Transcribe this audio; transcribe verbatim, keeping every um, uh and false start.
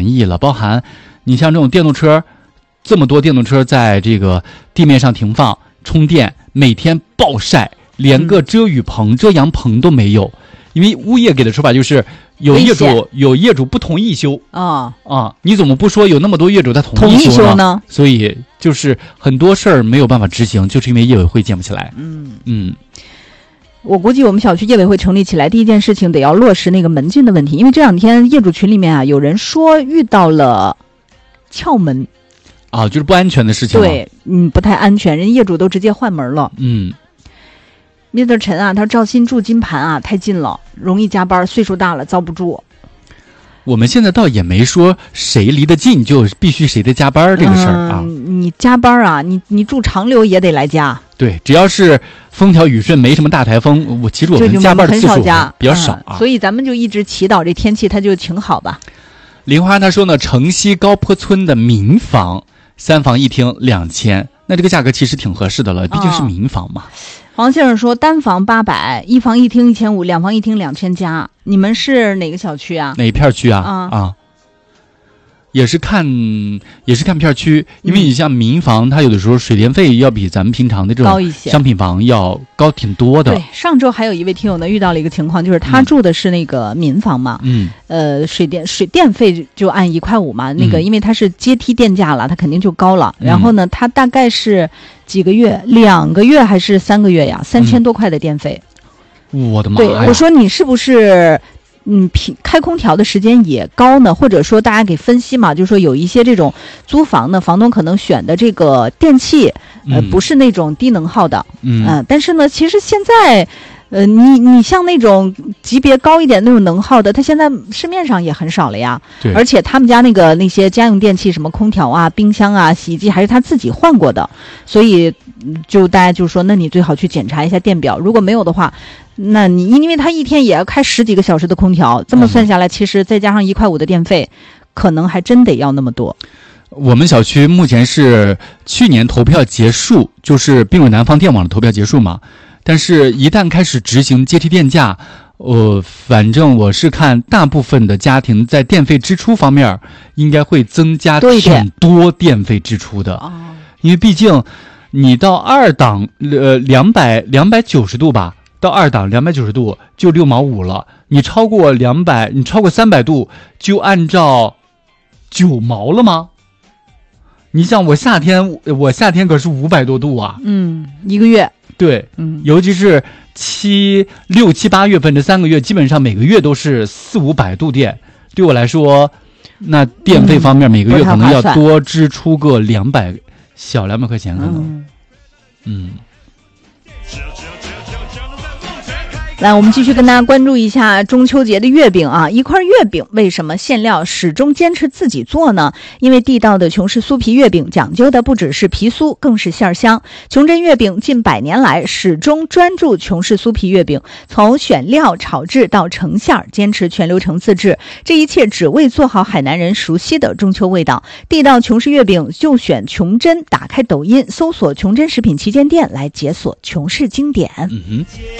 便宜了，包含你像这种电动车，这么多电动车在这个地面上停放充电，每天暴晒，连个遮雨棚、嗯、遮阳棚都没有。因为物业给的说法就是有业主有业主不同意修啊啊！你怎么不说有那么多业主他同意修 呢, 修呢？所以就是很多事儿没有办法执行，就是因为业委会建不起来。 嗯嗯， 我估计我们小区业委会成立起来，第一件事情得要落实那个门禁的问题，因为这两天业主群里面啊，有人说遇到了撬门啊，就是不安全的事情。 对，嗯，不太安全，人业主都直接换门了。 嗯。 mister 陈啊，他说赵鑫住金盘啊，太近了，容易加班，岁数大了遭不住。 我们现在倒也没说谁离得近就必须谁得加班这个事儿啊、 嗯。你加班啊，你你住长流也得来加。 对，只要是风调雨顺，没什么大台风，我其实我们加班的次数比较少啊、 嗯。所以咱们就一直祈祷这天气它就挺好吧。 林花他说呢，城西高坡村的民房三房一厅两千，那这个价格其实挺合适的了，毕竟是民房嘛。 嗯黄先生说单房八百，一房一厅一千五，两房一厅两千加。你们是哪个小区啊？ 哪一片区啊？ 啊啊，也是看也是看片区，因为你像民房，它有的时候水电费要比咱们平常的这种商品房要高挺多的。 对，上周还有一位听友呢遇到了一个情况，就是他住的是那个民房嘛， 嗯， 呃，水电水电费就按一块五嘛，那个、嗯、因为它是阶梯电价了，它肯定就高了。然后呢，它大概是几个月，两个月还是三个月呀？三千多块的电费。 嗯、我的妈呀！ 对，我说你是不是？嗯，开空调的时间也高呢，或者说大家给分析嘛，就是说有一些这种租房呢，房东可能选的这个电器，呃， 嗯、 不是那种低能耗的， 嗯、 呃，但是呢，其实现在，呃，你你像那种级别高一点那种能耗的，它现在市面上也很少了呀。 对。 而且他们家那个那些家用电器，什么空调啊、冰箱啊、洗衣机，还是他自己换过的，所以就大家就说，那你最好去检查一下电表，如果没有的话。那你因为他一天也要开十几个小时的空调，这么算下来，其实再加上一块五的电费，可能还真得要那么多。 我们小区目前是去年投票结束，就是并入南方电网的投票结束嘛。但是，一旦开始执行阶梯电价，呃，反正我是看大部分的家庭在电费支出方面应该会增加挺多电费支出的， 哦、 因为毕竟你到二档呃两百两百九十度吧。到二档两百九十度就六毛五了，你超过两百，你超过三百度就按照九毛了吗？你想我夏天，我夏天可是五百多度啊。 嗯，一个月。 对， 嗯， 尤其是七六七八月份这三个月，基本上每个月都是四五百度电。对我来说，那电费方面每个月可能要多支出个两百小两百块钱可能。嗯。嗯来，我们继续跟大家关注一下中秋节的月饼啊！一块月饼为什么馅料始终坚持自己做呢？因为地道的琼氏酥皮月饼讲究的不只是皮酥，更是馅香。琼珍月饼近百年来始终专注琼氏酥皮月饼，从选料、炒制到成馅，坚持全流程自制，这一切只为做好海南人熟悉的中秋味道。地道琼氏月饼就选琼珍，打开抖音搜索琼珍食品旗舰店来解锁琼氏经典。 嗯哼。